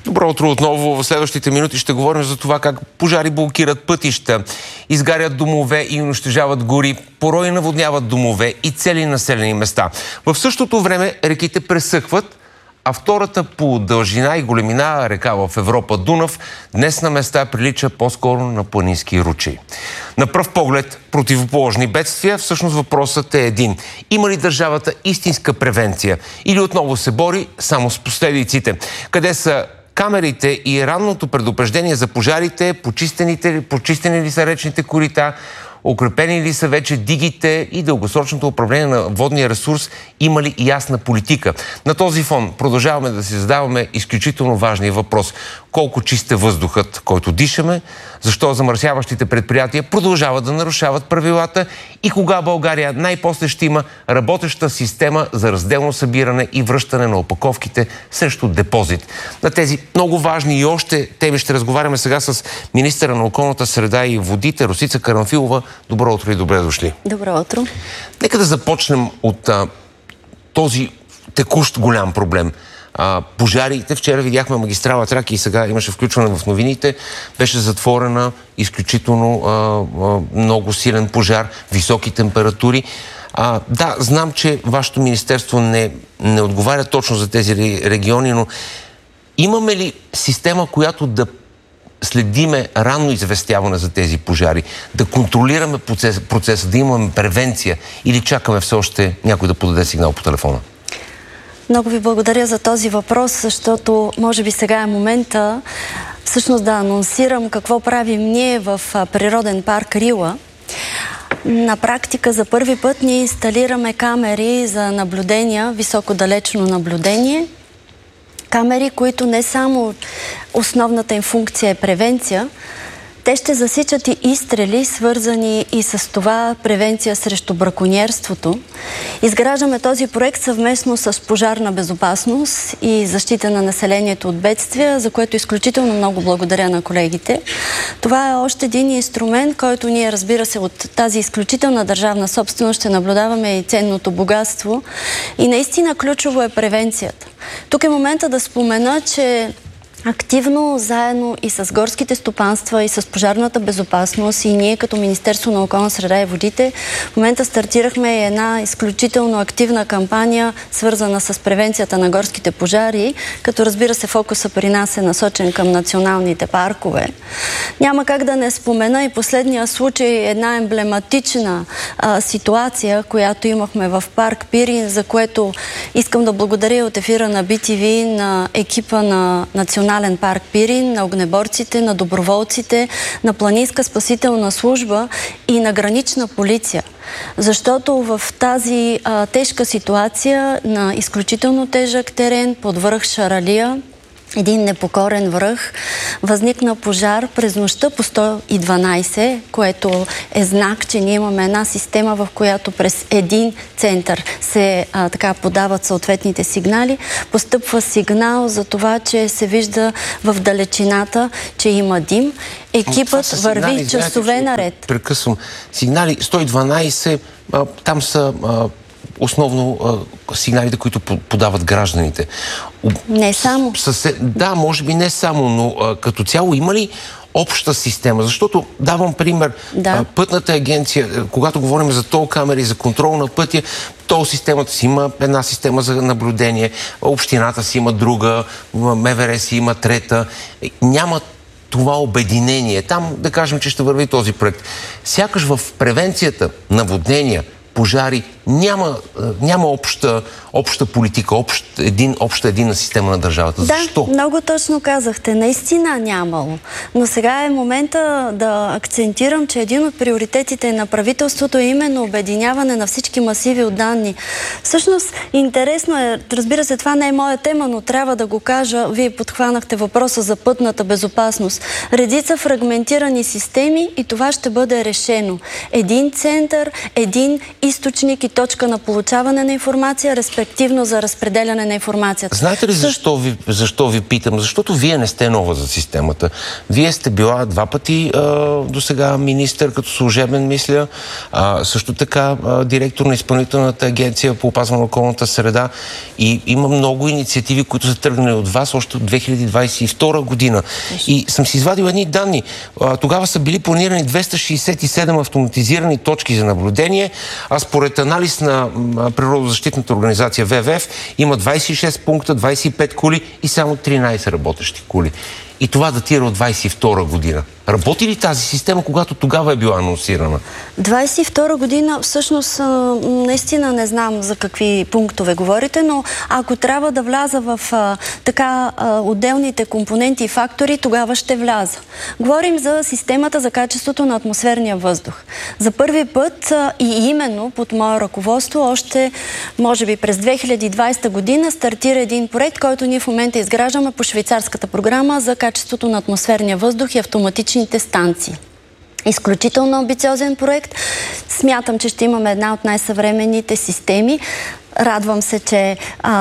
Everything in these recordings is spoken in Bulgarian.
Добро утро отново. В следващите минути ще говорим за това как пожари блокират пътища, изгарят домове и унищожават гори, порой наводняват домове и цели населени места. В същото време реките пресъхват, а втората по дължина и големина река в Европа, Дунав, днес на места прилича по-скоро на планински ручей. На пръв поглед противоположни бедствия, всъщност въпросът е един. Има ли държавата истинска превенция или отново се бори само с последиците? Къде са камерите и ранното предупреждение за пожарите, почистени ли са речните корита, укрепени ли са вече дигите и дългосрочното управление на водния ресурс, има ли ясна политика? На този фон продължаваме да си задаваме изключително важния въпрос. Колко чист е въздухът, който дишаме? Защо замърсяващите предприятия продължават да нарушават правилата? И кога България най-после ще има работеща система за разделно събиране и връщане на опаковките срещу депозит? На тези много важни и още теми ще разговаряме сега с министъра на околната среда и водите Росица Карамфилова. Добро утро и добре дошли. Добро утро. Нека да започнем от този текущ голям проблем. Пожарите. Вчера видяхме магистрала Тракия и сега имаше включване в новините. Беше затворена изключително много силен пожар, високи температури. Да, знам, че вашето министерство не отговаря точно за тези региони, но имаме ли система, която да следиме ранно известяване за тези пожари, да контролираме процеса, да имаме превенция или чакаме все още някой да подаде сигнал по телефона? Много ви благодаря за този въпрос, защото може би сега е момента всъщност да анонсирам какво правим ние в природен парк Рила. На практика за първи път ние инсталираме камери за наблюдения, високодалечно наблюдение. Камери, които не само основната им функция е превенция, те ще засичат и изстрели, свързани и с това превенция срещу браконьерството. Изграждаме този проект съвместно с Пожарна безопасност и защита на населението от бедствия, за което изключително много благодаря на колегите. Това е още един инструмент, който ние, разбира се, от тази изключителна държавна собственост ще наблюдаваме и ценното богатство. И наистина ключово е превенцията. Тук е момента да спомена, че активно, заедно и с горските стопанства, и с пожарната безопасност, и ние като Министерство на околна среда и водите в момента стартирахме една изключително активна кампания, свързана с превенцията на горските пожари, като разбира се фокуса при нас е насочен към националните паркове. Няма как да не спомена и последния случай, една емблематична ситуация, която имахме в парк Пирин, за което искам да благодаря от ефира на BTV на екипа на Национален парк Пирин, на огнеборците, на доброволците, на Планинска спасителна служба и на гранична полиция. Защото в тази тежка ситуация на изключително тежък терен под връх Шаралия, един непокорен връх, възникна пожар през нощта по 112, което е знак, че ние имаме една система, в която през един център се подават съответните сигнали. Постъпва сигнал за това, че се вижда в далечината, че има дим. Екипът върви часове наред. Прекъсвам. Сигнали 112, там са основно сигналите, които подават гражданите. Не само. Да, може би не само, но като цяло има ли обща система? Защото давам пример, Пътната агенция, когато говорим за тол камери, за контрол на пътя, тол системата си има една система за наблюдение, общината си има друга, МВР си има трета. Няма това обединение. Там да кажем, че ще върви този проект. Сякаш в превенцията, наводнения, пожари, няма обща политика, обща единна система на държавата. Защо? Да, много точно казахте. Наистина нямало. Но сега е момента да акцентирам, че един от приоритетите на правителството е именно обединяване на всички масиви от данни. Всъщност, интересно е, разбира се, това не е моя тема, но трябва да го кажа. Вие подхванахте въпроса за пътната безопасност. Редица фрагментирани системи и това ще бъде решено. Един център, един източник и точка на получаване на информация, респективно за разпределяне на информацията. Знаете ли защо ви питам? Защото вие не сте нова за системата. Вие сте била 2 пъти до сега министър, като служебен, мисля. Също така директор на Изпълнителната агенция по опазване на околната среда. И има много инициативи, които са тръгнали от вас още от 2022 година. И съм си извадил едни данни. Тогава са били планирани 267 автоматизирани точки за наблюдение, а според анализ на природозащитната организация ВВФ има 26 пункта, 25 кули и само 13 работещи кули. И това датира от 22 година. Работи ли тази система, когато тогава е била анонсирана? 22 година, всъщност, наистина не знам за какви пунктове говорите, но ако трябва да вляза в отделните компоненти и фактори, тогава ще вляза. Говорим за системата за качеството на атмосферния въздух. За първи път и именно под мое ръководство, още може би през 2020 година, стартира един проект, който ние в момента изграждаме по швейцарската програма за качеството на атмосферния въздух и автоматичните станции. Изключително амбициозен проект. Смятам, че ще имаме една от най-съвременните системи. Радвам се, че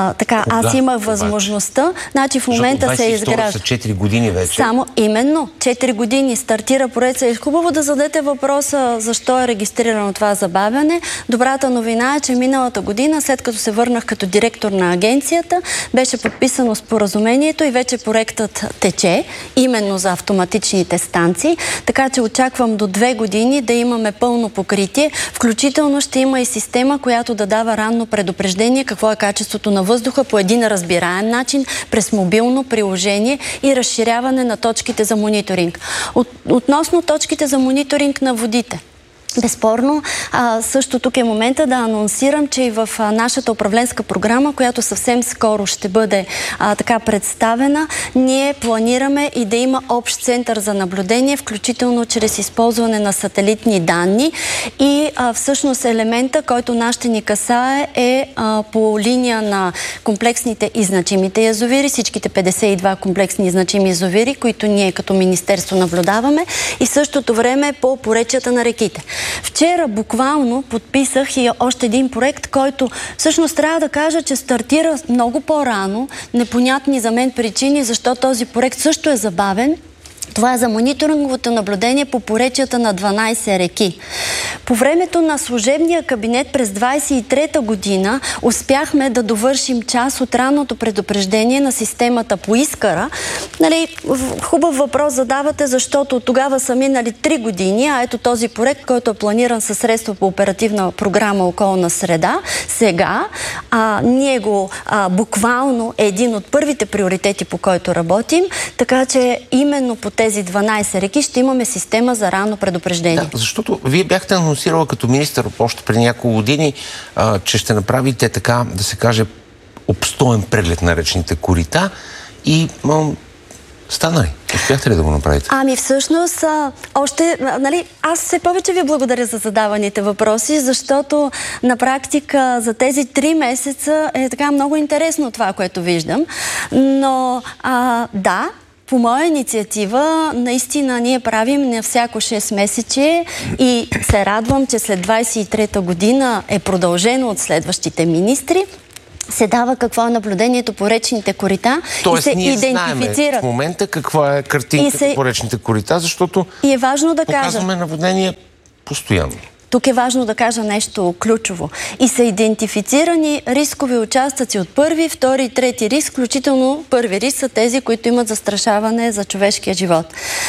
аз имах възможността. Значи в момента се изгражда. Са 4 години вече. Само именно 4 години стартира проект. Е хубаво да зададете въпроса защо е регистрирано това забавяне. Добрата новина е, че миналата година, след като се върнах като директор на агенцията, беше подписано споразумението и вече проектът тече, именно за автоматичните станции. Така че очаквам до 2 години да имаме пълно покритие. Включително ще има и система, която да дава ранно предупреждение какво е качеството на въздуха по един разбираем начин, през мобилно приложение и разширяване на точките за мониторинг. Относно точките за мониторинг на водите. Безспорно, също тук е момента да анонсирам, че и в нашата управленска програма, която съвсем скоро ще бъде представена, ние планираме и да има общ център за наблюдение, включително чрез използване на сателитни данни. И всъщност елемента, който нас ще ни касае, е по линия на комплексните и значимите язовири, всичките 52 комплексни и значими язовири, които ние като министерство наблюдаваме, и в същото време по поречията на реките. Вчера буквално подписах и още един проект, който всъщност трябва да кажа, че стартира много по-рано, непонятни за мен причини, защо този проект също е забавен. Това е за мониторинговото наблюдение по поречията на 12 реки. По времето на служебния кабинет през 23-та година успяхме да довършим част от ранното предупреждение на системата по Искъра. Хубав въпрос задавате, защото тогава са минали 3 години, а ето този проект, който е планиран със средства по оперативна програма Околна среда, сега ние го буквално е един от първите приоритети, по който работим, така че именно по тези 12 реки ще имаме система за ранно предупреждение. Да, защото вие бяхте анонсирала като министър още преди няколко години, че ще направите, така да се каже, обстоен преглед на речните корита и стана ли? Успяхте ли да го направите? Всъщност, аз все повече ви благодаря за задаваните въпроси, защото на практика за тези 3 месеца е така много интересно това, което виждам. Но, да, по моя инициатива, наистина ние правим на всяко 6 месече и се радвам, че след 23-та година е продължено от следващите министри. Се дава какво е наблюдението по речните корита и се идентифицират. В момента каква е картинката по речните корита, защото и е важно да показваме наводнение постоянно. Тук е важно да кажа нещо ключово. И са идентифицирани рискови участъци от първи, втори и трети риск, включително първи риск са тези, които имат застрашаване за човешкия живот.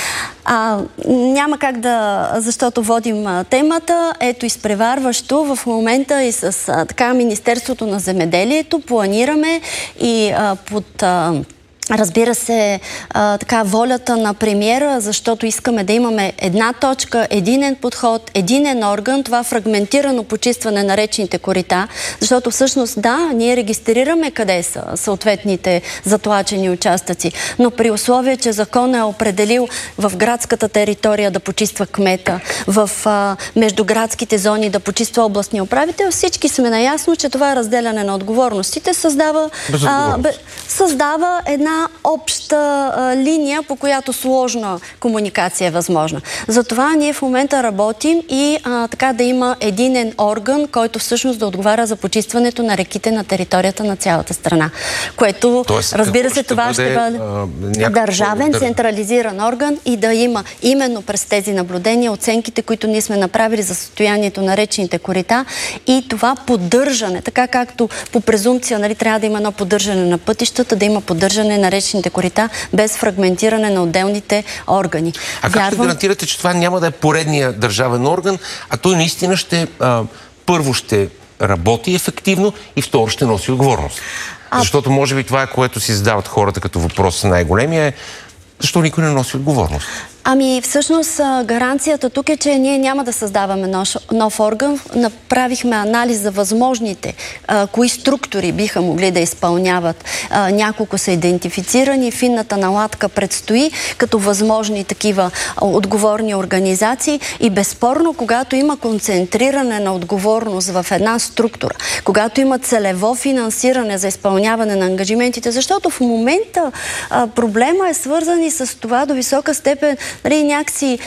Няма как защото водим темата, ето изпреварващо в момента и с Министерството на земеделието планираме и под разбира се, волята на премиера, защото искаме да имаме една точка, единен подход, единен орган, това фрагментирано почистване на речните корита, защото всъщност ние регистрираме къде са съответните затлачени участъци, но при условие, че закон е определил в градската територия да почиства кмета, в междуградските зони да почиства областния управител, всички сме наясно, че това разделяне на отговорностите създава една една обща линия, по която сложна комуникация е възможна. Затова ние в момента работим и така да има единен орган, който всъщност да отговаря за почистването на реките на територията на цялата страна. Което, разбира се, това ще бъде държавен, централизиран орган и да има именно през тези наблюдения оценките, които ние сме направили за състоянието на речните корита и това поддържане, така както по презумпция, нали, трябва да има едно поддържане на пътищата, да има поддържане на речните корита без фрагментиране на отделните органи. А как ще гарантирате, че това няма да е поредния държавен орган, а той наистина първо ще работи ефективно и второ ще носи отговорност? Защото може би това е, което си задават хората като въпрос най-големия е защо никой не носи отговорност? Ами всъщност гаранцията тук е, че ние няма да създаваме нов орган. Направихме анализ за възможните, кои структури биха могли да изпълняват. Няколко са идентифицирани, финната наладка предстои като възможни такива отговорни организации и безспорно, когато има концентриране на отговорност в една структура, когато има целево финансиране за изпълняване на ангажиментите, защото в момента проблема е свързан и с това до висока степен някакси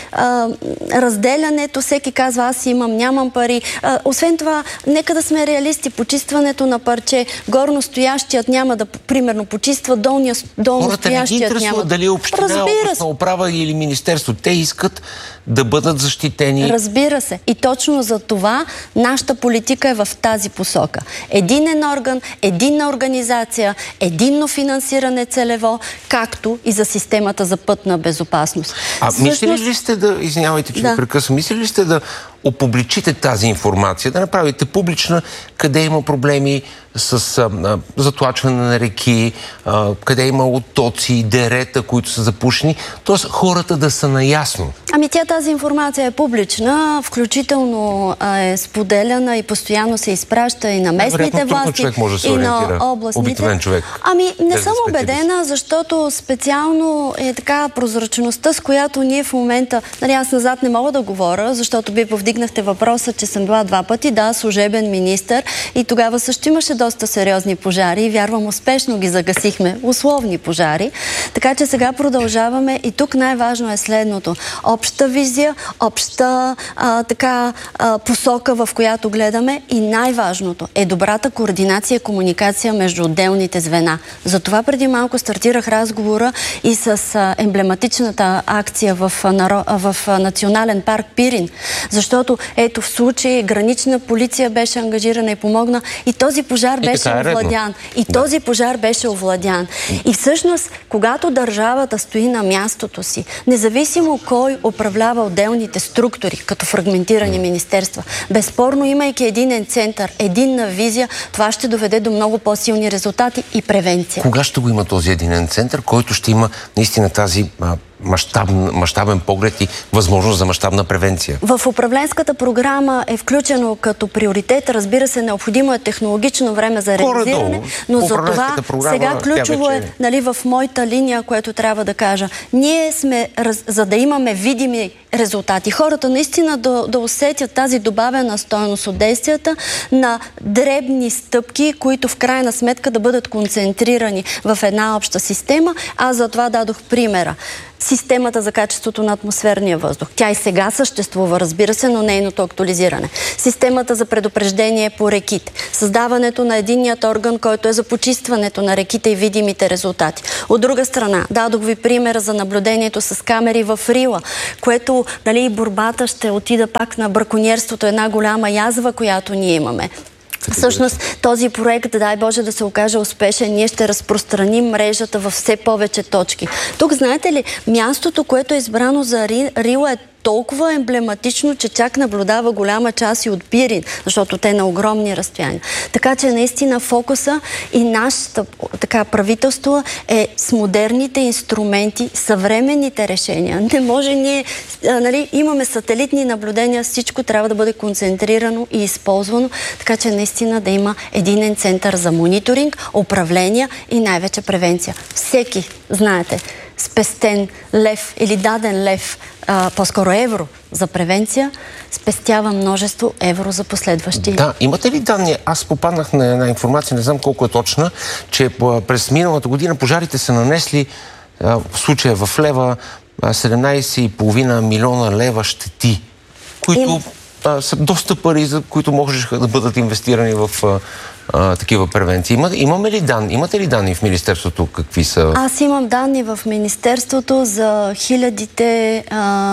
разделянето, всеки казва аз имам, нямам пари. Освен това, нека да сме реалисти. Почистването на парче, горностоящият няма да, примерно, почиства, долностоящият няма. Хората не ги интересуват дали община, областна управа или министерство. Те искат да бъдат защитени. Разбира се. И точно за това нашата политика е в тази посока. Единен орган, единна организация, единно финансиране целево, както и за системата за пътна безопасност. Мислили ли сте да, извинявайте, че прекъсвам, мислили ли сте да опубличите тази информация, да направите публична, къде има проблеми с затлачване на реки, къде има оттоци, дерета, които са запушени, т.е. хората да са наясно? Ами тази информация е публична, включително е споделяна и постоянно се изпраща и на местните власти, и на областните. Ами не съм убедена, защото специално е така прозрачността, с която ние в момента, нали, аз назад не мога да говоря, защото би повдигнахте въпроса, че съм била 2 пъти, служебен министър и тогава също имаше доста сериозни пожари и вярвам успешно ги загасихме, условни пожари. Така че сега продължаваме и тук най-важно е следното. Обща визия, обща посока, в която гледаме и най-важното е добрата координация и комуникация между отделните звена. Затова преди малко стартирах разговора и с емблематичната акция в Национален парк Пирин, защото ето в случай гранична полиция беше ангажирана и помогна и този пожар беше овладян. Този пожар беше овладян. И всъщност, когато държавата стои на мястото си, независимо кой управлява отделните структури, като фрагментирани министерства, безспорно, имайки единен център, единна визия, това ще доведе до много по-силни резултати и превенция. Кога ще го има този единен център, който ще има наистина тази мащабен поглед и възможност за мащабна превенция? В управленската програма е включено като приоритет. Разбира се, необходимо е технологично време за реализиране, но за това сега ключово е, нали, в моята линия, което трябва да кажа. Ние сме, за да имаме видими резултати, хората наистина да усетят тази добавена стойност от действията на дребни стъпки, които в крайна сметка да бъдат концентрирани в една обща система. Аз за това дадох примера. Системата за качеството на атмосферния въздух. Тя и сега съществува, разбира се, но нейното актуализиране. Системата за предупреждение по реките. Създаването на единният орган, който е за почистването на реките и видимите резултати. От друга страна, дадох ви примера за наблюдението с камери в Рила, което, нали, борбата ще отида пак на браконьерството, една голяма язва, която ние имаме. Всъщност този проект, дай Боже да се окаже успешен, ние ще разпространим мрежата във все повече точки. Тук, знаете ли, мястото, което е избрано за Рила е толкова емблематично, че чак наблюдава голяма част и от Пирин, защото те на огромни разстояния. Така че наистина фокуса и нашата правителство е с модерните инструменти, съвременните решения. Не може ние, нали, имаме сателитни наблюдения, всичко трябва да бъде концентрирано и използвано, така че наистина да има единен център за мониторинг, управление и най-вече превенция. Всеки, знаете, спестен лев или даден лев, по-скоро евро за превенция, спестява множество евро за последващи. Да, имате ли данни? Аз попаднах на една информация, не знам колко е точна, че през миналата година пожарите са нанесли в случая в Лева 17,5 милиона лева щети, които са доста пари, за които можеха да бъдат инвестирани в такива превенции. Имаме ли данни? Имате ли данни в Министерството? Какви са? Аз имам данни в Министерството за хилядите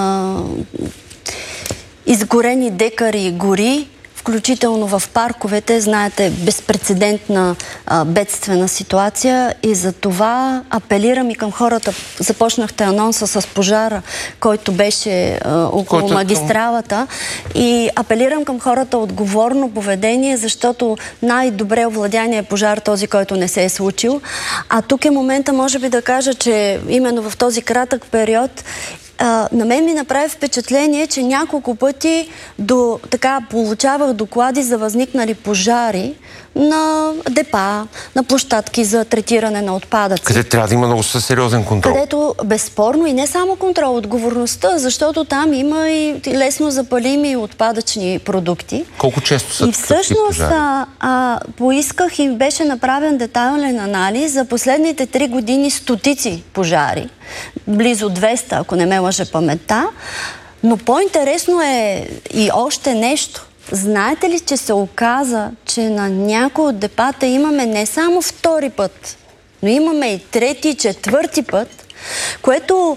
изгорени декари гори, включително в парковете. Знаете, безпрецедентна бедствена ситуация и за това апелирам и към хората. Започнахте анонса с пожара, който беше около магистралата, и апелирам към хората отговорно поведение, защото най-добре овладяния пожар този, който не се е случил. А тук е момента, може би, да кажа, че именно в този кратък период на мен ми направи впечатление, че няколко пъти получавах доклади за възникнали пожари на депа, на площадки за третиране на отпадъци. Къде трябва да има много сериозен контрол. Където безспорно и не само контрол, отговорността, защото там има и лесно запалими отпадъчни продукти. Колко често са и всъщност поисках и беше направен детайлен анализ за последните 3 години стотици пожари. Близо 200, ако не ме лъже паметта. Но по-интересно е и още нещо. Знаете ли, че се оказа, че на някои от депата имаме не само втори път, но имаме и трети, четвърти път, което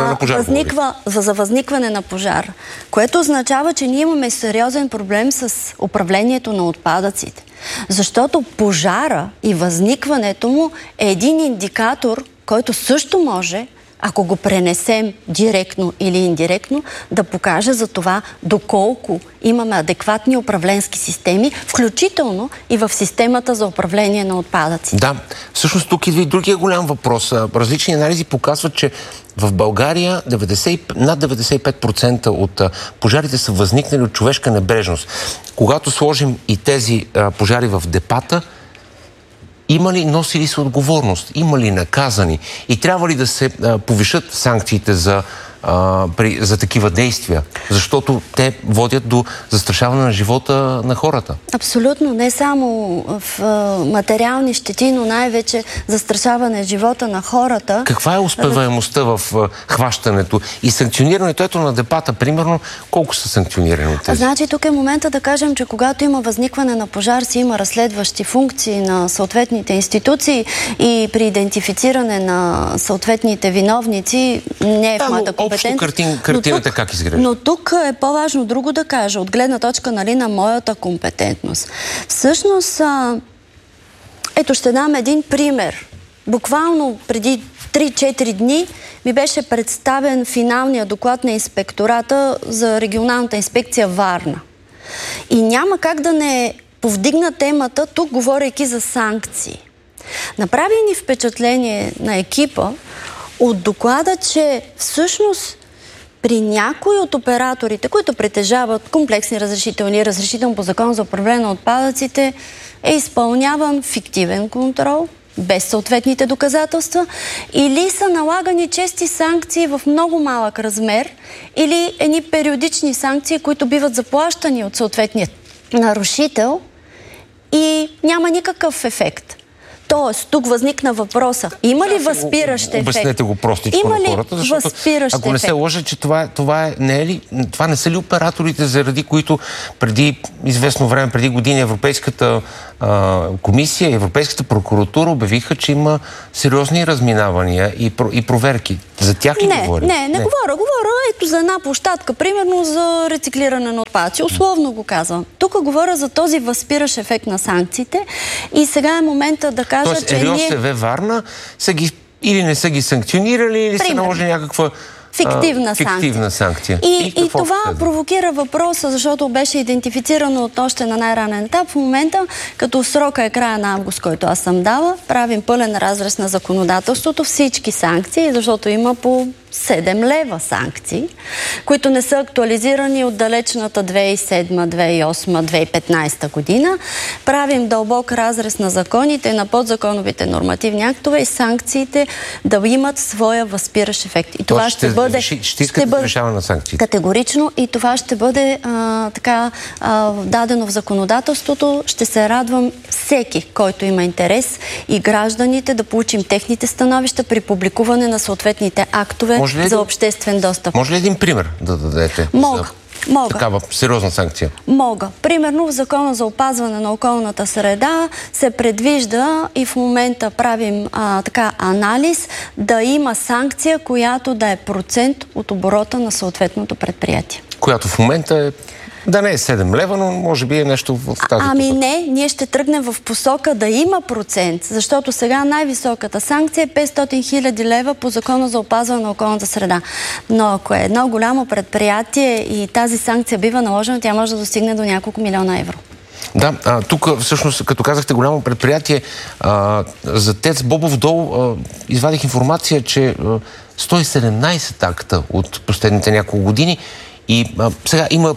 за възникване на пожар, което означава, че ние имаме сериозен проблем с управлението на отпадъците. Защото пожара и възникването му е един индикатор, който също може, ако го пренесем директно или индиректно, да покаже за това доколко имаме адекватни управленски системи, включително и в системата за управление на отпадъци. Да, всъщност тук идва и другия голям въпрос. Различни анализи показват, че в България над 95% от пожарите са възникнали от човешка небрежност. Когато сложим и тези пожари в депата, има ли носили се отговорност? Има ли наказани? И трябва ли да се повишат санкциите за такива действия? Защото те водят до застрашаване на живота на хората. Абсолютно. Не само в материални щети, но най-вече застрашаване живота на хората. Каква е успеваемостта в хващането и санкционирането? Ето на депата, примерно, колко са санкционирани от тези? Значи, тук е момента да кажем, че когато има възникване на пожар, си има разследващи функции на съответните институции и при идентифициране на съответните виновници не е в моята компетентност. Картината как изглежда? Но тук е по-важно друго да кажа, от гледна точка, нали, на моята компетентност. Всъщност, ето ще дам един пример. Буквално преди 3-4 дни ми беше представен финалния доклад на инспектората за регионалната инспекция Варна. И няма как да не повдигна темата, тук говорейки за санкции. Направи ни впечатление на екипа от доклада, че всъщност при някои от операторите, които притежават комплексни разрешително по закон за управление на отпадъците, е изпълняван фиктивен контрол, без съответните доказателства, или са налагани чести санкции в много малък размер, или едни периодични санкции, които биват заплащани от съответния нарушител и няма никакъв ефект. Тоест, тук възникна въпроса. Има ли възпиращ ефект? Обяснете го простичко на хората, защото ако не се лъжа, че това не са ли операторите, заради които преди известно време, преди години Европейската комисия и Европейската прокуратура обявиха, че има сериозни разминавания и проверки. За тях ли говоря? Не говоря. Говоря ето за една площадка, примерно за рециклиране на отпадъци. Условно го казвам. Тук говоря за този възпиращ ефект на санкциите и сега е момента да кажа, че РИОСВ Варна са ги или не са ги санкционирали, или са наложили някаква фиктивна санкция. И това провокира въпроса, защото беше идентифицирано от още на най-ранен етап. В момента, като срока е края на август, който аз съм дала, правим пълен разрез на законодателството, всички санкции, защото има по 7 лева санкции, които не са актуализирани от далечната 2007, 2008, 2015 година. Правим дълбок разрез на законите, на подзаконовите нормативни актове и санкциите да имат своя възпиращ ефект. И това ще бъде решаване на санкциите. Категорично и това ще бъде дадено в законодателството. Ще се радвам всеки, който има интерес и гражданите да получим техните становища при публикуване на съответните актове за обществен достъп. Може ли един пример да дадете? Мога. Такава сериозна санкция? Мога. Примерно в Закона за опазване на околната среда се предвижда и в момента правим анализ да има санкция, която да е процент от оборота на съответното предприятие. Която в момента е да не е 7 лева, но може би е нещо в тази посока. Не, ние ще тръгнем в посока да има процент, защото сега най-високата санкция е 500 000 лева по Закона за опазване на околната среда. Но ако е едно голямо предприятие и тази санкция бива наложена, тя може да достигне до няколко милиона евро. Да, тук всъщност, като казахте голямо предприятие, за ТЕЦ Бобов дол извадих информация, че 117 акта от последните няколко години. И сега има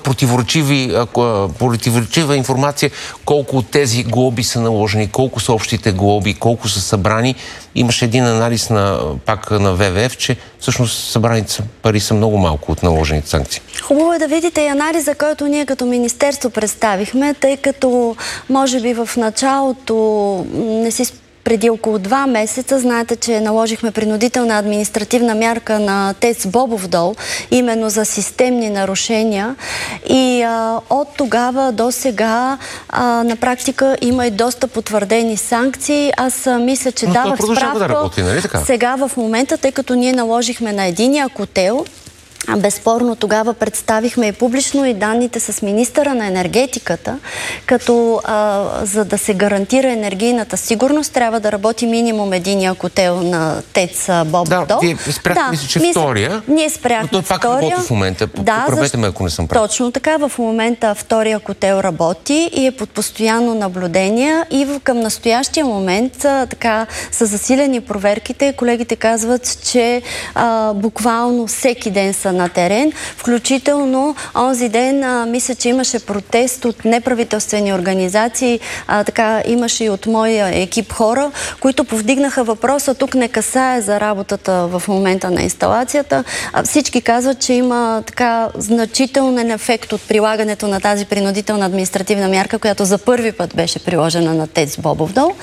противоречива информация колко от тези глоби са наложени, колко са общите глоби, колко са събрани. Имаше един анализ пак на ВВФ, че всъщност събраните пари са много малко от наложените санкции. Хубаво е да видите и анализа, който ние като министерство представихме, тъй като може би в началото преди около 2 месеца, знаете, че наложихме принудителна административна мярка на ТЕЦ Бобов дол, именно за системни нарушения. И от тогава до сега на практика има и доста потвърдени санкции. Аз мисля, че давах справка. Да работи, нали така? Сега в момента, тъй като ние наложихме на единия котел, безспорно тогава представихме и публично и данните с министъра на енергетиката, като за да се гарантира енергийната сигурност, трябва да работи минимум единия котел на ТЕЦ Бобов дол. Вие спряхте, мисля, че втория. Ние спряхме но той пак работи в момента. Поправете ме, ако не съм прав. Точно така. В момента втория котел работи и е под постоянно наблюдение и към настоящия момент са засилени проверките. Колегите казват, че буквално всеки ден са на терен. Включително онзи ден мисля, че имаше протест от неправителствени организации, имаше и от моя екип хора, които повдигнаха въпроса. Тук не касае за работата в момента на инсталацията. Всички казват, че има значителен ефект от прилагането на тази принудителна административна мярка, която за първи път беше приложена на ТЕЦ Бобов дол.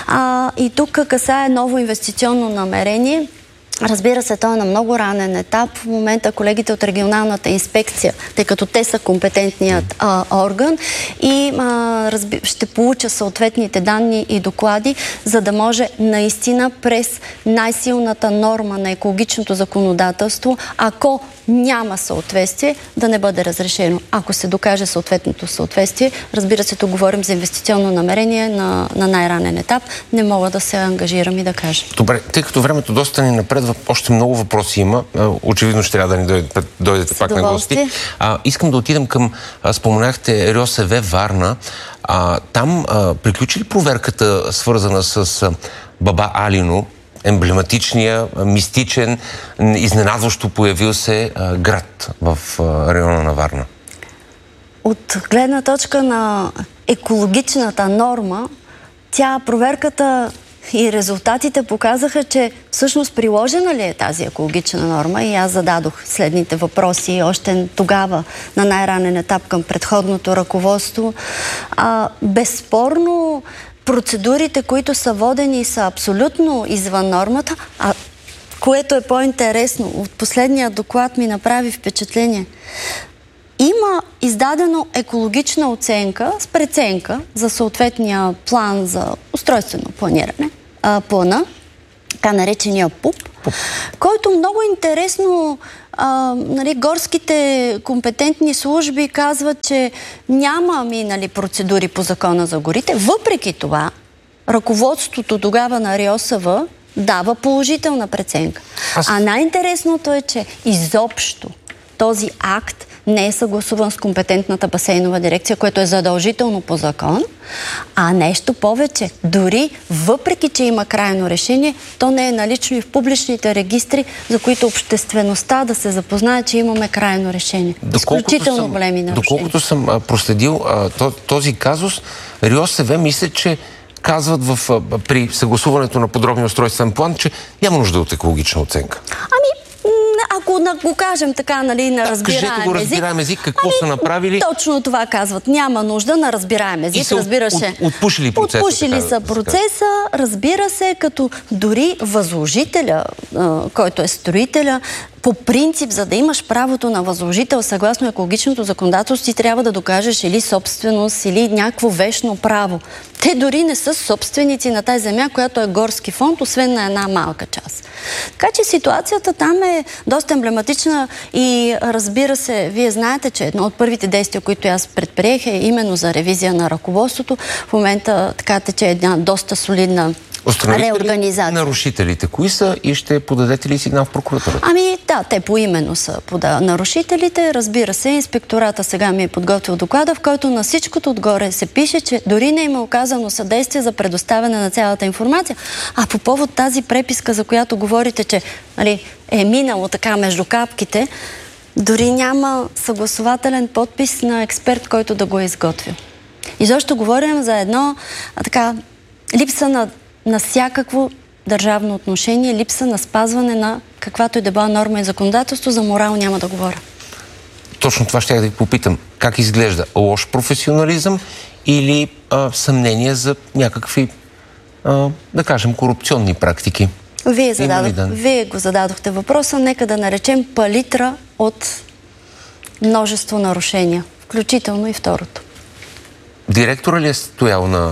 И тук касае ново инвестиционно намерение. Разбира се, той е на много ранен етап. В момента колегите от регионалната инспекция, тъй като те са компетентният орган и ще получа съответните данни и доклади, за да може наистина през най-силната норма на екологичното законодателство, ако няма съответствие, да не бъде разрешено. Ако се докаже съответното съответствие, разбира се, тук говорим за инвестиционно намерение на най-ранен етап, не мога да се ангажирам и да кажа. Добре, тъй като времето доста ни напредва, още много въпроси има. Очевидно ще трябва да ни дойдете пак на гости. Искам да отидем към, споменахте, РИОСВ Варна. Там приключи ли проверката, свързана с Баба Алино, емблематичния, мистичен, изненадващо появил се град в района на Варна? От гледна точка на екологичната норма, проверката и резултатите показаха, че всъщност приложена ли е тази екологична норма, и аз зададох следните въпроси още тогава на най-ранен етап към предходното ръководство. Безспорно процедурите, които са водени, са абсолютно извън нормата, което е по-интересно. От последния доклад ми направи впечатление. Има издадено екологична оценка с преценка за съответния план за устройствено планиране, плана, така наречения ПУП, който много интересно горските компетентни служби казват, че няма минали процедури по Закона за горите. Въпреки това, ръководството тогава на РИОСВ дава положителна преценка. А най-интересното е, че изобщо този акт не е съгласуван с компетентната басейнова дирекция, което е задължително по закон, а нещо повече. Дори въпреки, че има крайно решение, то не е налично и в публичните регистри, за които обществеността да се запознае, че имаме крайно решение. Изключително големи нарушения. Доколкото съм проследил този казус, РИОСВ мисля, че казват при съгласуването на подробния устройствен план, че няма нужда от екологична оценка. Ако го кажем така, нали, на разбираем език, какво са направили? Точно това казват. Няма нужда на разбираем език, разбира се. Отпушили процеса. Отпушили са процеса, разбира се, като дори възложителя, който е строителя, по принцип, за да имаш правото на възложител, съгласно екологичното законодателство, ти трябва да докажеш или собственост, или някакво вещно право. Те дори не са собственици на тази земя, която е горски фонд, освен на една малка част. Така че ситуацията там е доста емблематична и разбира се, вие знаете, че едно от първите действия, които аз предприех, е именно за ревизия на ръководството. В момента така тече една доста солидна реорганизация. Нарушителите кои са и ще подадете ли сигнал в прокуратурата? Да, те поименно са нарушителите. Разбира се, инспектората сега ми е подготвил доклада, в който на всичкото отгоре се пише, че дори не има оказано съдействие за предоставяне на цялата информация. А по повод тази преписка, за която говорите, че е минало така между капките, дори няма съгласователен подпис на експерт, който да го е изготвил. И защо говорим за едно липса на всякакво държавно отношение, липса на спазване на каквато и да била норма и законодателство, за морал няма да говоря. Точно това ще я да ви попитам. Как изглежда? Лош професионализъм или съмнение за някакви, да кажем, корупционни практики? Вие го зададохте въпроса. Нека да наречем палитра от множество нарушения, включително и второто. Директора ли е стоял на...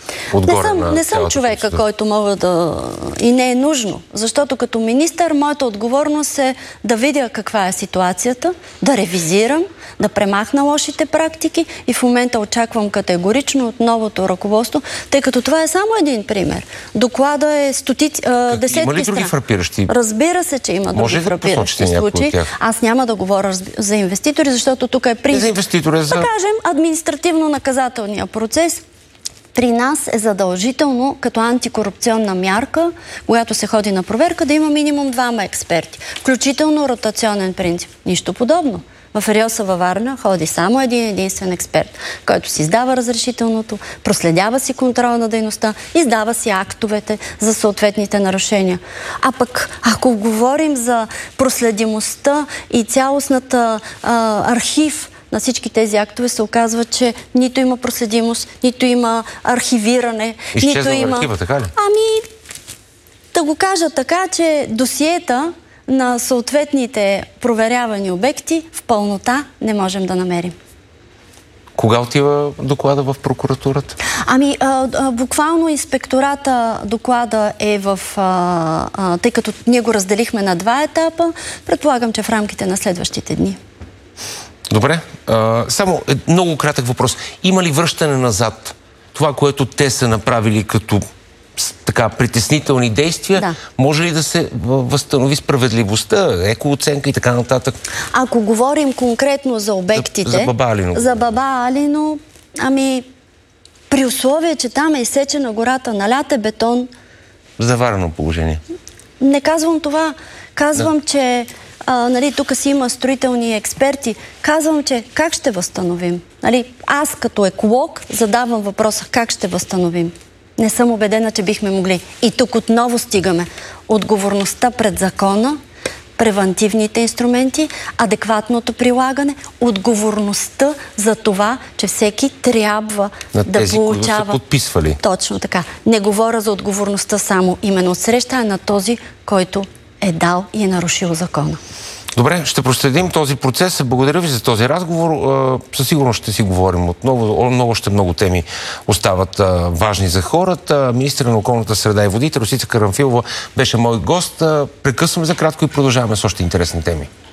Не съм човека, който мога да... И не е нужно. Защото като министър, моята отговорност е да видя каква е ситуацията, да ревизирам, да премахна лошите практики и в момента очаквам категорично от новото ръководство, тъй като това е само един пример. Доклада е десетки страни. Има ли други фрапиращи? Разбира се, че има други фрапиращи случаи. Аз няма да говоря за инвеститори, защото тук е принцип. Да кажем, административно-наказателния процес при нас е задължително като антикорупционна мярка, когато се ходи на проверка, да има минимум 2 експерти. Включително ротационен принцип. Нищо подобно. В РИОС във Варна ходи само единствен експерт, който си издава разрешителното, проследява си контрола на дейността, издава си актовете за съответните нарушения. А пък, ако говорим за проследимостта и цялостната архив на всички тези актове, се оказва, че нито има проследимост, нито има архивиране, нито има... архива, така ли? Да го кажа така, че досиета на съответните проверявани обекти в пълнота не можем да намерим. Кога отива доклада в прокуратурата? Буквално инспектората доклада е тъй като ние го разделихме на 2 етапа, предполагам, че в рамките на следващите дни. Добре. Само много кратък въпрос. Има ли връщане назад? Това, което те са направили като притеснителни действия, може ли да се възстанови справедливостта, екооценка и така нататък? Ако говорим конкретно за обектите, за Баба Алино, при условие, че там е изсечена гората, налят е бетон... Заварено положение. Не казвам това. Казвам, че тук си има строителни експерти. Казвам, че как ще възстановим? Аз като еколог задавам въпроса как ще възстановим. Не съм убедена, че бихме могли. И тук отново стигаме. Отговорността пред закона, превантивните инструменти, адекватното прилагане, отговорността за това, че всеки трябва да получава... които са подписвали. Точно така. Не говоря за отговорността само именно от среща, а на този, който е дал и е нарушил закона. Добре, ще проследим този процес. Благодаря ви за този разговор. Със сигурност ще си говорим отново. Много теми остават важни за хората. Министърът на околната среда и водите Росица Карамфилова беше мой гост. Прекъсваме за кратко и продължаваме с още интересни теми.